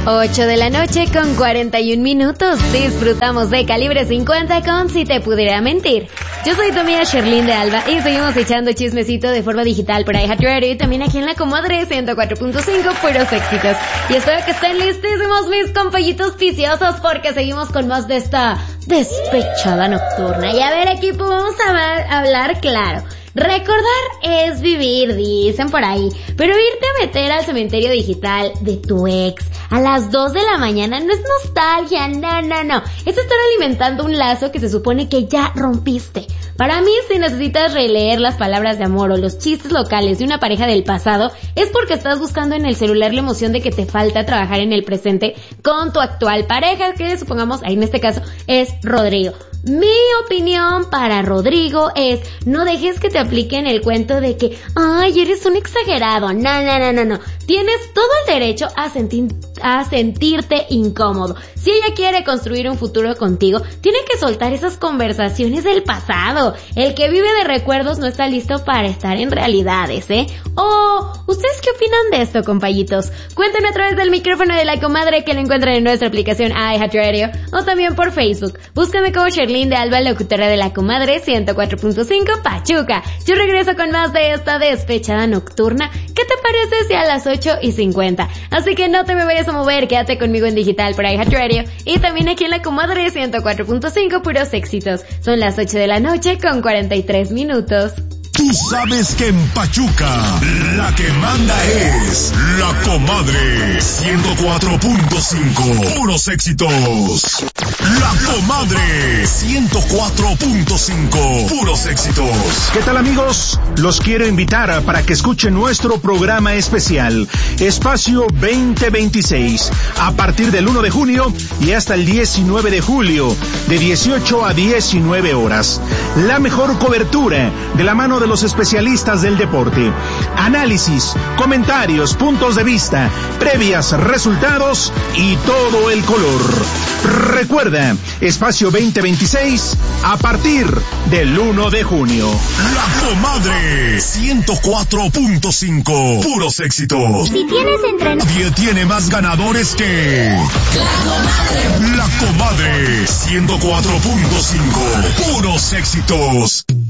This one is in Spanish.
8 de la noche con 41 minutos. Disfrutamos de Calibre 50 con Si Te Pudiera Mentir. Yo soy tu amiga Sherlyn de Alba y seguimos echando chismecito de forma digital por iHeartRadio y también aquí en La Comadre 104.5, puros éxitos. Y espero que estén listísimos mis compollitos viciosos porque seguimos con más de esta despechada nocturna. Y a ver, equipo, vamos a hablar claro. Recordar es vivir, dicen por ahí, pero irte a meter al cementerio digital de tu ex a las 2 de la mañana no es nostalgia, no. Es estar alimentando un lazo que se supone que ya rompiste. Para mí, si necesitas releer las palabras de amor o los chistes locales de una pareja del pasado, es porque estás buscando en el celular la emoción de que te falta trabajar en el presente con tu actual pareja, que supongamos, ahí en este caso, es Rodrigo. Mi opinión para Rodrigo es, no dejes que te apliquen el cuento de que, ay, eres un exagerado. No. Tienes todo el derecho a sentirte incómodo. Si ella quiere construir un futuro contigo, tiene que soltar esas conversaciones del pasado. El que vive de recuerdos no está listo para estar en realidades, ¿eh? ¿Ustedes qué opinan de esto, compañitos? Cuéntenme a través del micrófono de La Comadre, que lo encuentran en nuestra aplicación iHeartRadio o también por Facebook. Búscame como Sherlyn de Alba, locutora de La Comadre 104.5 Pachuca. Yo regreso con más de esta despechada nocturna. ¿Qué te parece si a las 8:50? Así que no te me vayas a mover, quédate conmigo en digital por iHeartRadio y también aquí en La Comadre 104.5, puros éxitos. Son las 8 de la noche con 43 minutos. Tú sabes que en Pachuca la que manda es La Comadre 104.5, puros éxitos. La Comadre 104.5, puros éxitos. ¿Qué tal, amigos? Los quiero invitar para que escuchen nuestro programa especial Espacio 2026 a partir del 1 de junio y hasta el 19 de julio de 18 a 19 horas. La mejor cobertura de la mano de los especialistas del deporte. Análisis, comentarios, puntos de vista, previas, resultados y todo el color. Recuerda, Espacio 2026 a partir del 1 de junio. La Comadre 104.5, puros éxitos. Si tienes Nadie tiene más ganadores que La Comadre 104.5, puros éxitos.